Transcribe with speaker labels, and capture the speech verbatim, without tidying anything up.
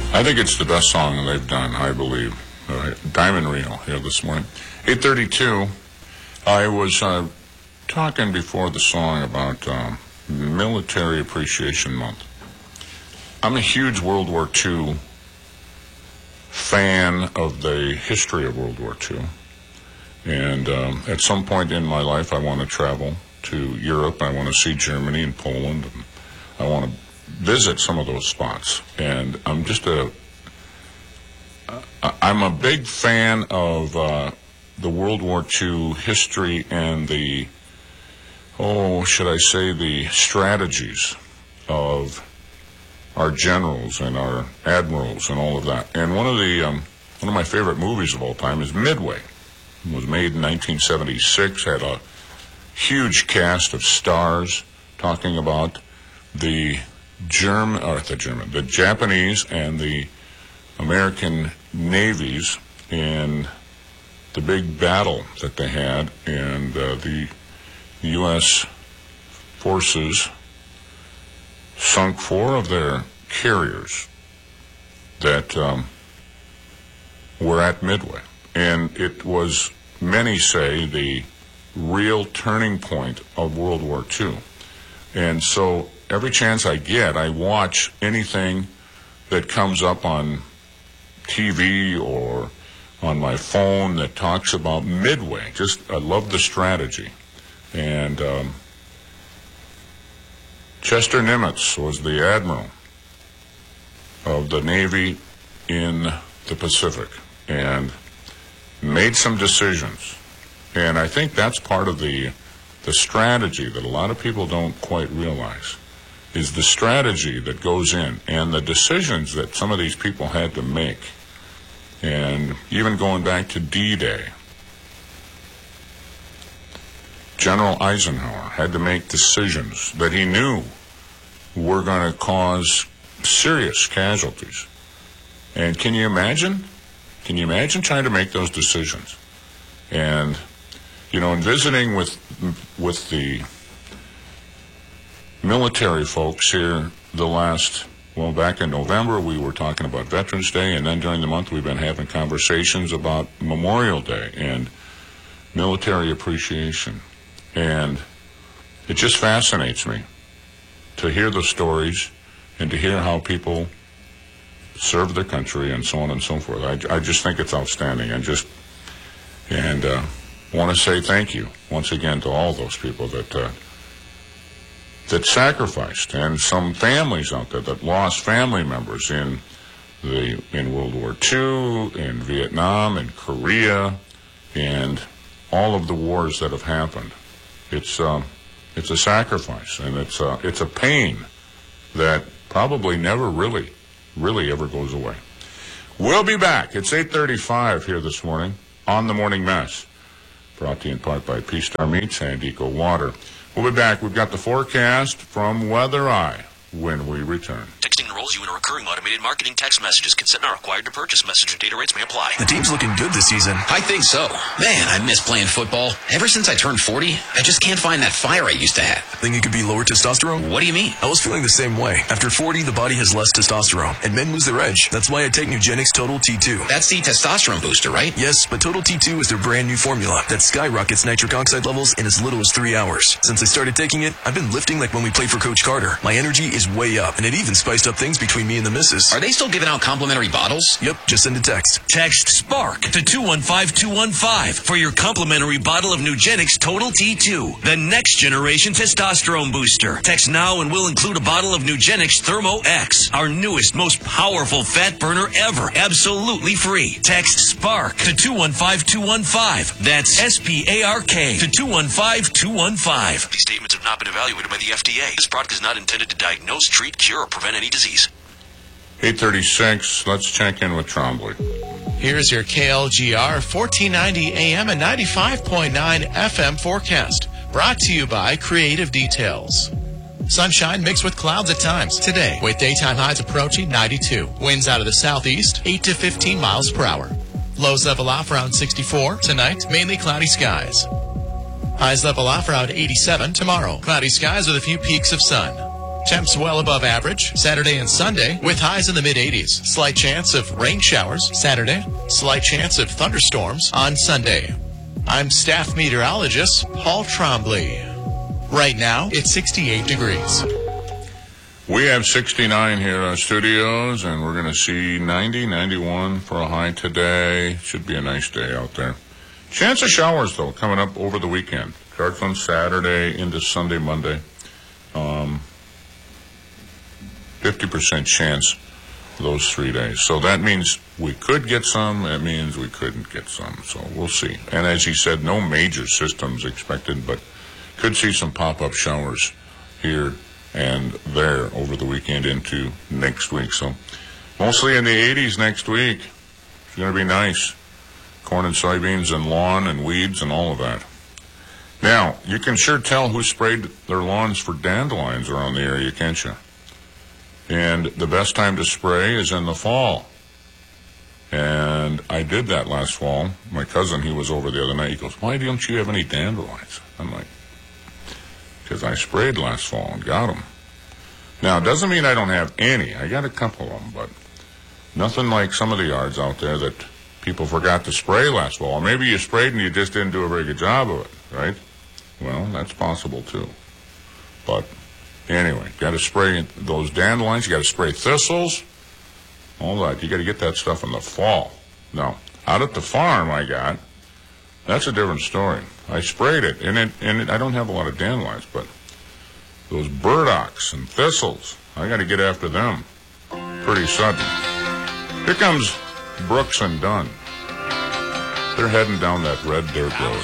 Speaker 1: I think it's the best song they've done, I believe. Uh, Diamond Rio here this morning. eight thirty-two, I was uh, talking before the song about uh, Military Appreciation Month. I'm a huge World War Two fan of the history of World War Two. And um, at some point in my life, I want to travel to Europe. I want to see Germany and Poland. And I want to visit some of those spots. And I'm just a, I'm a big fan of uh, the World War Two history and the, oh, should I say, the strategies of our generals and our admirals and all of that. And one of the, um, one of my favorite movies of all time is Midway. It was made in nineteen seventy-six, had a huge cast of stars talking about the German, or the German, the Japanese and the American navies in the big battle that they had, and uh, the U S forces sunk four of their carriers that um, were at Midway. And it was, many say, the real turning point of World War Two. And so every chance I get, I watch anything that comes up on T V or on my phone that talks about Midway. Just, I love the strategy. And um, Chester Nimitz was the admiral of the Navy in the Pacific and made some decisions. And I think that's part of the the strategy that a lot of people don't quite realize, is the strategy that goes in and the decisions that some of these people had to make. And even going back to D-Day, General Eisenhower had to make decisions that he knew were going to cause serious casualties. And can you imagine? Can you imagine trying to make those decisions? And, you know, in visiting with with the military folks here the last, well, back in November, we were talking about Veterans Day, and then during the month we've been having conversations about Memorial Day and military appreciation. And it just fascinates me to hear the stories and to hear how people serve their country and so on and so forth. I, I just think it's outstanding. And just and uh, want to say thank you once again to all those people that uh, that sacrificed, and some families out there that lost family members in the in World War Two, in Vietnam, in Korea, and all of the wars that have happened. It's uh, it's a sacrifice, and it's uh, it's a pain that probably never really. really ever goes away. We'll be back. It's eight thirty-five here this morning on The Morning Mess, brought to you in part by P-Star Meats and Eco Water. We'll be back. We've got the forecast from Weather Eye when we return.
Speaker 2: Texting enrolls you in a recurring automated marketing text messages. Consent not required to purchase. Message and data rates may apply.
Speaker 3: The team's looking good this season.
Speaker 4: I think so. Man, I miss playing football. Ever since I turned forty, I just can't find that fire I used to have.
Speaker 3: Think it could be lower testosterone?
Speaker 4: What do you mean?
Speaker 3: I was feeling the same way. After forty, the body has less testosterone, and men lose their edge. That's why I take Nugenix Total T two.
Speaker 4: That's the testosterone booster, right?
Speaker 3: Yes, but Total T two is their brand new formula that skyrockets nitric oxide levels in as little as three hours. Since I started taking it, I've been lifting like when we played for Coach Carter. My energy is way up, and it even spiced up things between me and the missus.
Speaker 4: Are they still giving out complimentary bottles?
Speaker 3: Yep, just send a text.
Speaker 5: Text SPARK to two one five two one five for your complimentary bottle of Nugenix Total T two, the next generation testosterone booster. Text now and we'll include a bottle of Nugenix Thermo X, our newest, most powerful fat burner ever, absolutely free. Text SPARK to two one five two one five. That's S P A R K to two one five two one five.
Speaker 2: These statements have not been evaluated by the F D A. This product is not intended to diagnose, treat, cure, or prevent any disease.
Speaker 1: eight thirty-six, let's check in with Trombley.
Speaker 6: Here's your K L G R fourteen ninety A M and ninety-five point nine F M forecast. Brought to you by Creative Details. Sunshine mixed with clouds at times today, with daytime highs approaching ninety-two. Winds out of the southeast, eight to fifteen miles per hour. Lows level off around sixty-four. Tonight, mainly cloudy skies. Highs level off around eighty-seven tomorrow. Cloudy skies with a few peaks of sun. Temps well above average Saturday and Sunday with highs in the mid eighties. Slight chance of rain showers Saturday. Slight chance of thunderstorms on Sunday. I'm staff meteorologist Paul Trombley. Right now, it's sixty-eight degrees.
Speaker 1: We have sixty-nine here in our studios, and we're going to see ninety, ninety-one for a high today. Should be a nice day out there. Chance of showers, though, coming up over the weekend. Starts on Saturday into Sunday, Monday. Um, fifty percent chance those three days. So that means we could get some. That means we couldn't get some. So we'll see. And as he said, no major systems expected, but could see some pop-up showers here and there over the weekend into next week. So mostly in the eighties next week. It's going to be nice. Corn and soybeans and lawn and weeds and all of that. Now, you can sure tell who sprayed their lawns for dandelions around the area, can't you? And the best time to spray is in the fall. And I did that last fall. My cousin, he was over the other night. He goes, why don't you have any dandelions? I'm like, because I sprayed last fall and got them. Now, it doesn't mean I don't have any. I got a couple of them, but nothing like some of the yards out there that people forgot to spray last fall. Maybe you sprayed and you just didn't do a very good job of it, right? Well, that's possible too. But anyway, got to spray those dandelions. You got to spray thistles, all that. You got to get that stuff in the fall. Now, out at the farm I got, that's a different story. I sprayed it, and it, and it, I don't have a lot of dandelions, but those burdocks and thistles, I got to get after them pretty sudden. Here comes Brooks and Dunn. They're heading down that red dirt road.